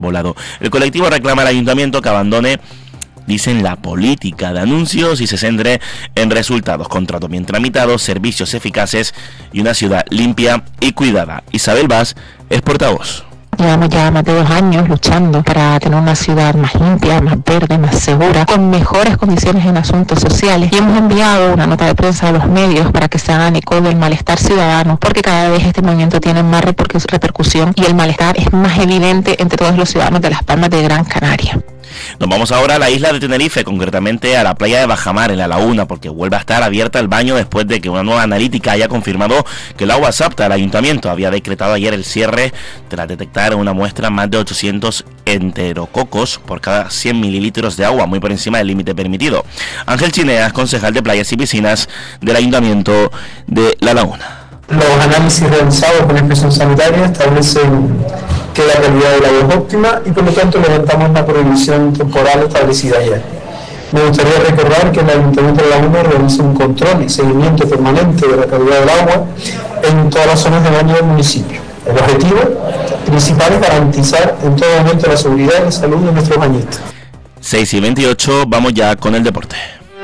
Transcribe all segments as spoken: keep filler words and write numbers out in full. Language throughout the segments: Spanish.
volado. El colectivo reclama al ayuntamiento que abandone, dicen, la política de anuncios y se centre en resultados, contratos bien tramitados, servicios eficaces y una ciudad limpia y cuidada. Isabel Vaz es portavoz. Llevamos ya más de dos años luchando para tener una ciudad más limpia, más verde, más segura, con mejores condiciones en asuntos sociales. Y hemos enviado una nota de prensa a los medios para que se hagan eco del malestar ciudadano, porque cada vez este movimiento tiene más repercusión y el malestar es más evidente entre todos los ciudadanos de Las Palmas de Gran Canaria. Nos vamos ahora a la isla de Tenerife, concretamente a la playa de Bajamar, en la laguna, porque vuelve a estar abierta el baño después de que una nueva analítica haya confirmado que el agua es apta. El ayuntamiento había decretado ayer el cierre tras detectar en una muestra más de ochocientos enterococos por cada cien mililitros de agua, muy por encima del límite permitido. Ángel Chineas, concejal de playas y piscinas del ayuntamiento de La Laguna. Los análisis realizados por la inspección sanitaria establecen que la calidad del agua es óptima y por lo tanto levantamos la prohibición temporal establecida ayer. Me gustaría recordar que el Ayuntamiento de La Laguna realiza un control y seguimiento permanente de la calidad del agua en todas las zonas de baño del municipio. El objetivo principal es garantizar en todo momento la seguridad y la salud de nuestros bañistas. seis y veintiocho, vamos ya con el deporte.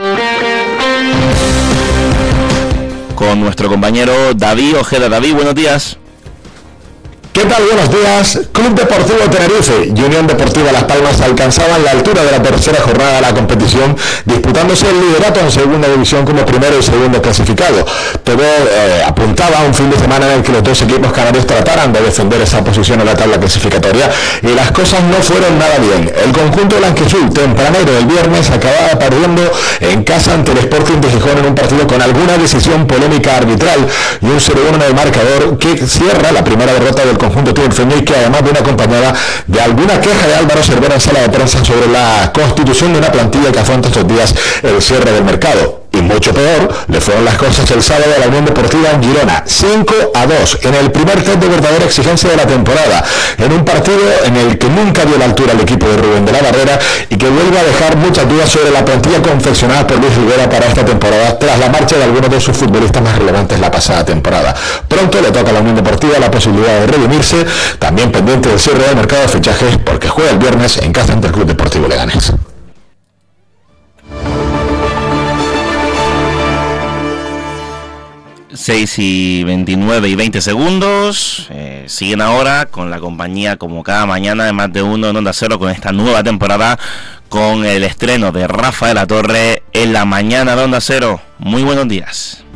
Con nuestro compañero David Ojeda. David, buenos días. ¿Qué tal? Buenos días. Club Deportivo Tenerife y Unión Deportiva Las Palmas alcanzaban la altura de la tercera jornada de la competición, disputándose el liderato en segunda división como primero y segundo clasificado. Todo eh, apuntaba a un fin de semana en el que los dos equipos canarios trataran de defender esa posición en la tabla clasificatoria y las cosas no fueron nada bien. El conjunto blanquiazul tempranero del viernes acababa perdiendo en casa ante el Sporting de Gijón en un partido con alguna decisión polémica arbitral y un cero uno en el marcador que cierra la primera derrota del conjunto tinerfeño y que además viene acompañada de alguna queja de Álvaro Cervera en sala de prensa sobre la constitución de una plantilla que afronta estos días el cierre del mercado. Y mucho peor le fueron las cosas el sábado a la Unión Deportiva en Girona, cinco a dos, en el primer set de verdadera exigencia de la temporada, en un partido en el que nunca dio la altura al equipo de Rubén de la Barrera y que vuelve a dejar muchas dudas sobre la plantilla confeccionada por Luis Rivera para esta temporada, tras la marcha de algunos de sus futbolistas más relevantes la pasada temporada. Pronto le toca a la Unión Deportiva la posibilidad de redimirse, también pendiente del cierre del mercado de fichajes, porque juega el viernes en casa ante el Club Deportivo Leganés. seis y veintinueve y veinte segundos. Eh, siguen ahora con la compañía, como cada mañana, de Más de Uno en Onda Cero, con esta nueva temporada, con el estreno de Rafa de la Torre en la mañana de Onda Cero. Muy buenos días.